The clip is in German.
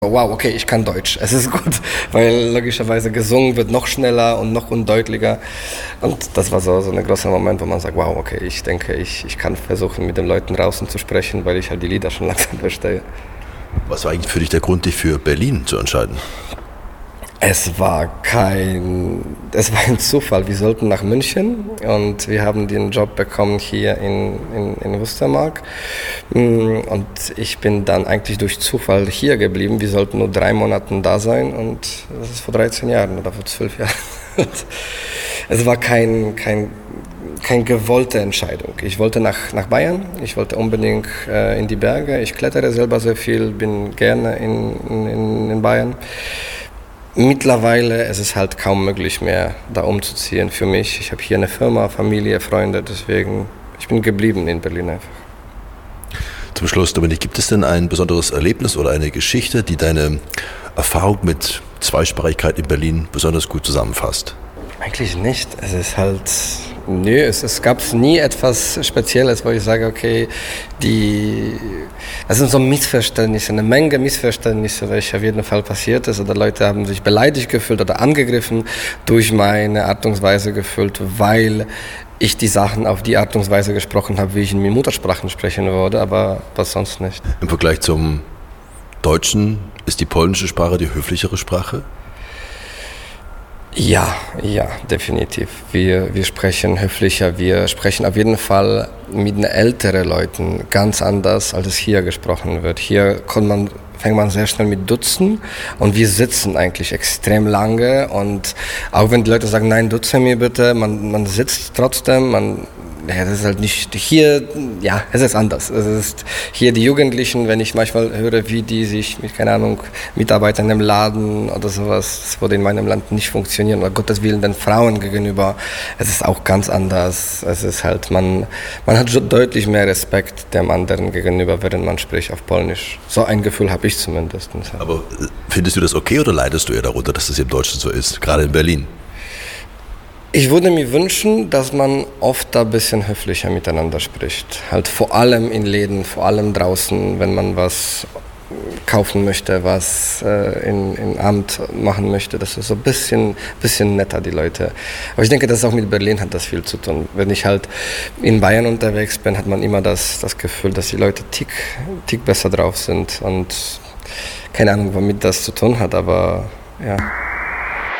Wow, okay, ich kann Deutsch. Es ist gut, weil logischerweise gesungen wird noch schneller und noch undeutlicher. Und das war so ein großer Moment, wo man sagt, wow, okay, ich denke, ich kann versuchen, mit den Leuten draußen zu sprechen, weil ich halt die Lieder schon langsam verstehe. Was war eigentlich für dich der Grund, dich für Berlin zu entscheiden? Es war ein Zufall. Wir sollten nach München und wir haben den Job bekommen hier in Wustermark. Und ich bin dann eigentlich durch Zufall hier geblieben. Wir sollten nur 3 Monate da sein und das ist vor 13 Jahren oder vor 12 Jahren. Es war keine gewollte Entscheidung. Ich wollte nach Bayern, ich wollte unbedingt in die Berge. Ich klettere selber sehr viel, bin gerne in Bayern. Mittlerweile ist es halt kaum möglich mehr, da umzuziehen für mich. Ich habe hier eine Firma, Familie, Freunde, deswegen ich bin geblieben in Berlin einfach. Zum Schluss, Dominik, gibt es denn ein besonderes Erlebnis oder eine Geschichte, die deine Erfahrung mit Zweisprachigkeit in Berlin besonders gut zusammenfasst? Eigentlich nicht. Es ist halt, es gab nie etwas Spezielles, wo ich sage, okay, das sind so Missverständnisse, eine Menge Missverständnisse, welche auf jeden Fall passiert ist. Oder Leute haben sich beleidigt gefühlt oder angegriffen durch meine Art und Weise gefühlt, weil ich die Sachen auf die Art und Weise gesprochen habe, wie ich in meinen Muttersprachen sprechen würde, aber was sonst nicht. Im Vergleich zum Deutschen ist die polnische Sprache die höflichere Sprache? Ja, definitiv. Wir sprechen höflicher, wir sprechen auf jeden Fall mit den älteren Leuten ganz anders, als es hier gesprochen wird. Hier fängt man sehr schnell mit Duzen und wir sitzen eigentlich extrem lange und auch wenn die Leute sagen, nein, duze mir bitte, man sitzt trotzdem, das ist halt nicht hier, ja, es ist anders. Es ist hier die Jugendlichen, wenn ich manchmal höre, wie die sich mit, keine Ahnung, Mitarbeitern im Laden oder sowas, das würde in meinem Land nicht funktionieren, oder Gottes Willen den Frauen gegenüber, es ist auch ganz anders. Es ist halt, man hat schon deutlich mehr Respekt dem anderen gegenüber, während man spricht auf Polnisch. So ein Gefühl habe ich zumindest. Aber findest du das okay oder leidest du eher darunter, dass das im Deutschen so ist, gerade in Berlin? Ich würde mir wünschen, dass man oft ein bisschen höflicher miteinander spricht. Halt vor allem in Läden, vor allem draußen, wenn man was kaufen möchte, was in Amt machen möchte. Das ist so ein bisschen netter, die Leute. Aber ich denke, das auch mit Berlin hat das viel zu tun. Wenn ich halt in Bayern unterwegs bin, hat man immer das Gefühl, dass die Leute tick besser drauf sind. Und keine Ahnung, womit das zu tun hat, aber ja.